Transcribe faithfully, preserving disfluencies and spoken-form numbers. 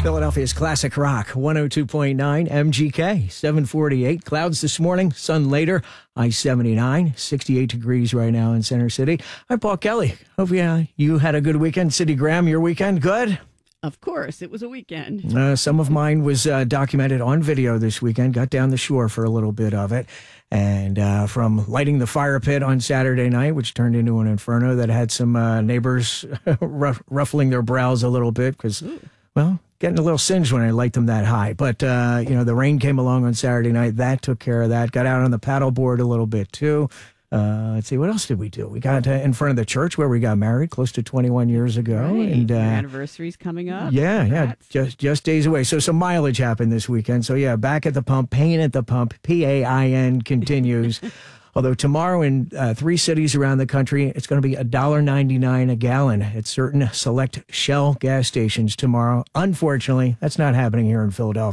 Philadelphia's classic rock, one oh two point nine M G K, seven forty-eight. Clouds this morning, sun later, I seventy-nine, sixty-eight degrees right now in Center City. I'm Paul Kelly. Hope you, you had a good weekend. Cindy Graham, your weekend good? Of course, it was a weekend. Uh, some of mine was uh, documented on video this weekend. Got down the shore for a little bit of it. And uh, from lighting the fire pit on Saturday night, which turned into an inferno that had some uh, neighbors ruff- ruffling their brows a little bit because, well, getting a little singed when I light them that high. But, uh, you know, the rain came along on Saturday night. That took care of that. Got out on the paddleboard a little bit, too. Uh, let's see, what else did we do? We got uh, in front of the church where we got married close to twenty-one years ago. Right. And uh, Your anniversary's coming up. Yeah, Congrats. yeah, just just days away. So some mileage happened this weekend. So yeah, back at the pump, pain at the pump, P A I N continues. Although tomorrow in uh, three cities around the country, it's going to be one dollar ninety-nine a gallon at certain select Shell gas stations tomorrow. Unfortunately, that's not happening here in Philadelphia.